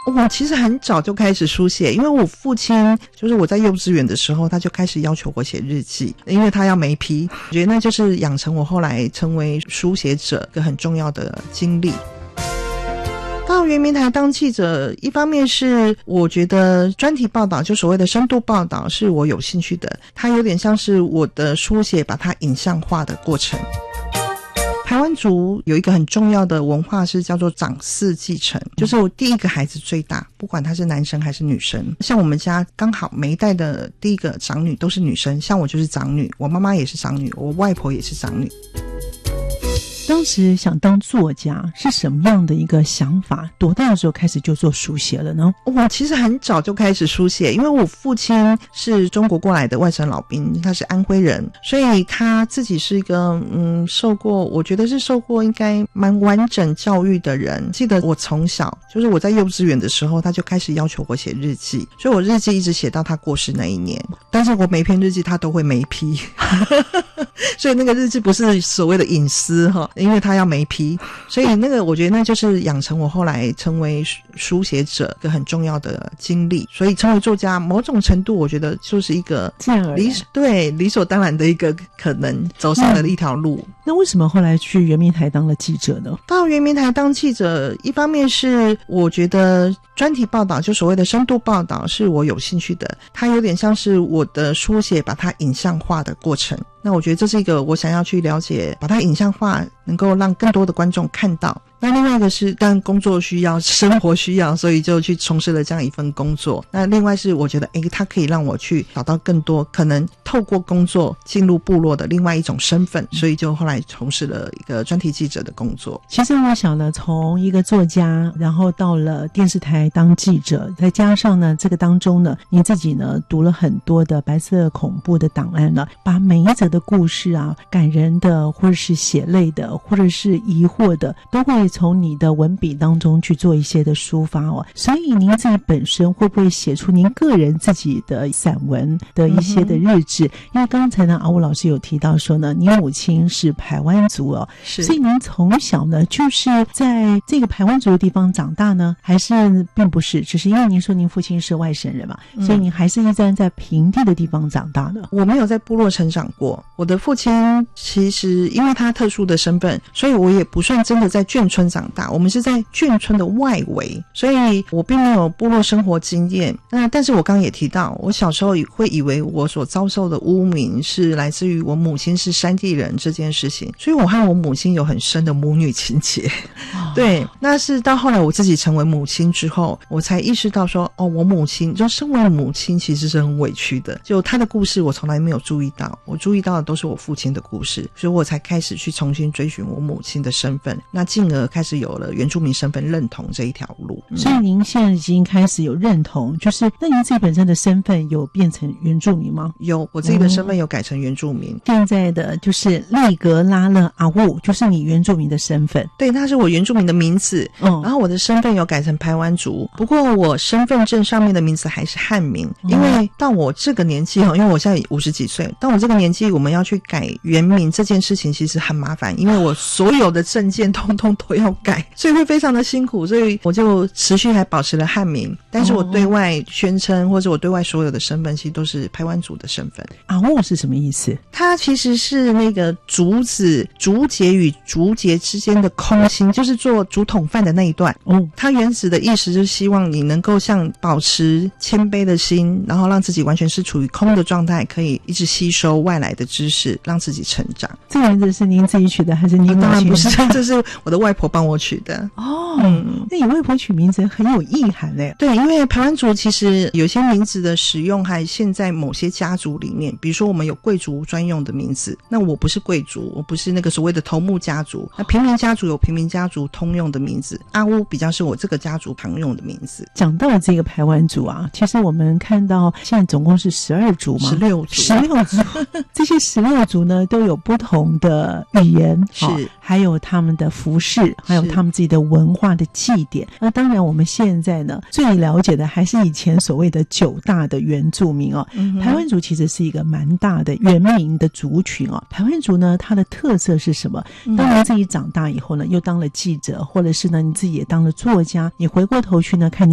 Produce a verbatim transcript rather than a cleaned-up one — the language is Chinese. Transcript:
我其实很早就开始书写，因为我父亲就是我在幼稚园的时候他就开始要求我写日记，因为他要眉批，我觉得那就是养成我后来成为书写者一个很重要的经历。到原民台当记者，一方面是我觉得专题报道就所谓的深度报道是我有兴趣的，它有点像是我的书写把它影像化的过程。台湾族有一个很重要的文化是叫做长嗣继承，就是我第一个孩子最大，不管他是男生还是女生，像我们家刚好每一代的第一个长女都是女生，像我就是长女，我妈妈也是长女，我外婆也是长女。 当时想当作家是什么样的一个想法？多大的时候开始就做书写了呢？ 我其实很早就开始书写，因为我父亲是中国过来的外省老兵，他是安徽人，所以他自己是一个嗯受过，我觉得是受过应该蛮完整教育的人。记得我从小就是我在幼稚园的时候，他就开始要求我写日记，所以我日记一直写到他过世那一年，但是我每篇日记他都会眉批所以那个日记不是所谓的隐私哈，因为他要眉批，所以那个我觉得那就是养成我后来成为书写者一个很重要的经历。所以成为作家某种程度我觉得就是一个理对理所当然的一个可能走上了一条路、嗯、 那为什么后来去原民台当了记者呢？ 到原民台当记者，一方面是我觉得专题报道就所谓的深度报道是我有兴趣的，它有点像是我的书写把它影像化的过程。那我觉得这是一个我想要去了解，把它影像化，能够让更多的观众看到。那另外一个是当然工作需要，生活需要，所以就去从事了这样一份工作。那另外是我觉得诶它可以让我去找到更多可能透过工作进入部落的另外一种身份，所以就后来从事了一个专题记者的工作。 其实我想呢，从一个作家然后到了电视台当记者，再加上呢这个当中呢你自己呢读了很多的白色恐怖的档案呢，把每一则的故事啊，感人的或者是血泪的或者是疑惑的，都会从你的文笔当中去做一些的抒发哦。所以您自己本身会不会写出您个人自己的散文的一些的日志、嗯、因为刚才呢阿武老师有提到说呢，您母亲是排湾族哦，是，所以您从小呢就是在这个排湾族的地方长大呢，还是并不是只是因为您说您父亲是外省人嘛、嗯、所以您还是一直在平地的地方长大呢？ 我没有在部落成长过，我的父亲其实因为他特殊的身份，所以我也不算真的在眷村长大，我们是在眷村的外围，所以我并没有部落生活经验。那但是我刚刚也提到，我小时候会以为我所遭受的污名是来自于我母亲是山地人这件事情，所以我和我母亲有很深的母女情结、哦、对，那是到后来我自己成为母亲之后，我才意识到说哦，我母亲就身为母亲其实是很委屈的，就她的故事我从来没有注意到，我注意到的都是我父亲的故事，所以我才开始去重新追寻我母亲的身份，那进而开始有了原住民身份认同这一条路、嗯、 所以您现在已经开始有认同，就是那您自己本身的身份有变成原住民吗？ 有，我自己的身份有改成原住民、 嗯、现在的就是利格拉勒阿雾，就是你原住民的身份。 对，它是我原住民的名字、嗯、然后我的身份有改成排湾族，不过我身份证上面的名字还是汉名、嗯、因为到我这个年纪，因为我现在五十几岁，到我这个年纪我们要去改原名这件事情其实很麻烦，因为我所有的证件通通都要改，所以会非常的辛苦，所以我就持续还保持了汉名，但是我对外宣称或者我对外所有的身份其实都是排湾族的身份。 阿雾是什么意思？ 它其实是那个竹子竹节与竹节之间的空心，就是做竹筒饭的那一段。哦，它原始的意思就是希望你能够像保持谦卑的心，然后让自己完全是处于空的状态，可以一直吸收外来的知识，让自己成长。 这个名字是您自己取的还是您母亲、 啊、当然不是，这是我的外婆帮我取的。 哦，嗯，那你外婆取名字很有意涵耶。 对，因为排湾族其实有些名字的使用还现在某些家族里面，比如说我们有贵族专用的名字，那我不是贵族，我不是那个所谓的头目家族，那平民家族有平民家族通用的名字，阿乌比较是我这个家族常用的名字。 讲到这个排湾族啊，其实我们看到现在总共是十二族嘛， 十六族， 十六族这些十六族呢都有不同的语言，是、哦、还有他们的服饰，还有他们自己的文化的祭典。那当然我们现在呢最了解的还是以前所谓的九大的原住民哦。嗯、排湾族其实是一个蛮大的原民的族群哦。排湾族呢它的特色是什么？当你自己长大以后呢，又当了记者，或者是呢你自己也当了作家，你回过头去呢看